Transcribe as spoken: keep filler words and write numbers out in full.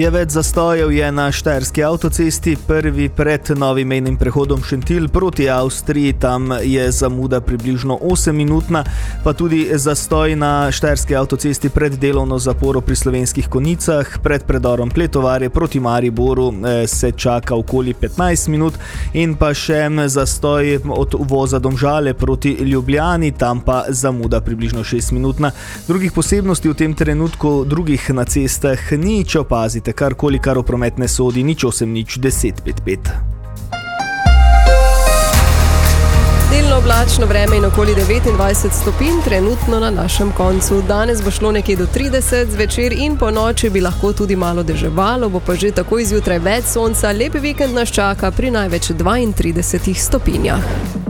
Je več zastojev je na štajerski avtocesti, prvi pred novim mejnim prehodom Šentilj proti Avstriji, tam je zamuda približno osemminutna, pa tudi zastoj na štajerski avtocesti pred delovno zaporo pri Slovenskih Konjicah, pred predorom Pletovarje proti Mariboru se čaka okoli petnajst minut in pa še zastoj od uvoza Domžale proti Ljubljani, tam pa zamuda približno šestminutna. Drugih posebnosti v tem trenutku drugih na cestah ni, če opazite karkoli, kar v promet ne sodi, nič osem nič deset pet pet. Delno oblačno vreme in okoli devetindvajset stopinj trenutno na našem koncu. Danes bo šlo nekje do trideset, zvečer in po noči bi lahko tudi malo deževalo, bo pa že takoj zjutraj več sonca, lep vikend nas čaka pri največ dvaintridesetih stopinjah.